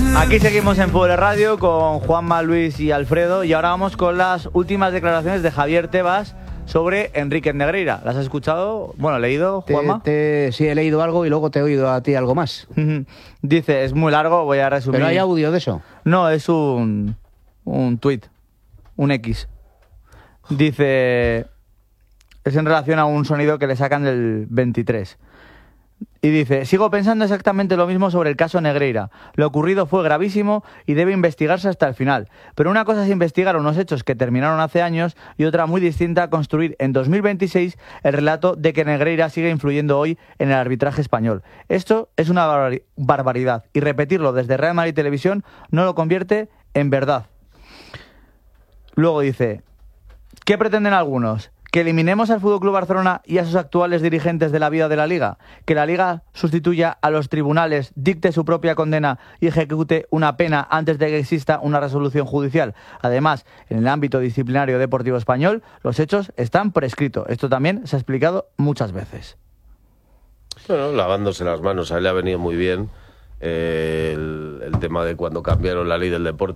Aquí seguimos en Fútbol Radio con Juanma, Luis y Alfredo, y ahora vamos con las últimas declaraciones de Javier Tebas sobre Enrique Negreira. ¿Las has escuchado? Bueno, ¿leído, Juanma? Sí, he leído algo y luego te he oído a ti algo más. Dice, es muy largo, voy a resumir. ¿Pero hay audio de eso? No, es un tuit, un X. Dice, es en relación a un sonido que le sacan del 23. Y dice, sigo pensando exactamente lo mismo sobre el caso Negreira. Lo ocurrido fue gravísimo y debe investigarse hasta el final. Pero una cosa es investigar unos hechos que terminaron hace años y otra muy distinta construir en 2026 el relato de que Negreira sigue influyendo hoy en el arbitraje español. Esto es una barbaridad y repetirlo desde Real Madrid Televisión no lo convierte en verdad. Luego dice, ¿qué pretenden algunos? ¿Que eliminemos al FC Barcelona y a sus actuales dirigentes de la vida de la Liga? ¿Que la Liga sustituya a los tribunales, dicte su propia condena y ejecute una pena antes de que exista una resolución judicial? Además, en el ámbito disciplinario deportivo español, los hechos están prescritos. Esto también se ha explicado muchas veces. Bueno, lavándose las manos, a él le ha venido muy bien el tema de cuando cambiaron la ley del deporte.